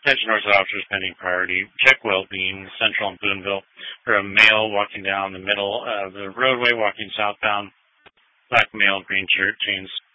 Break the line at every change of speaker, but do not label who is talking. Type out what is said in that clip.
Attention North officers pending priority. Check well-being. Central and Boonville. For a male walking down the middle of the roadway, walking southbound. Black male, green shirt, chains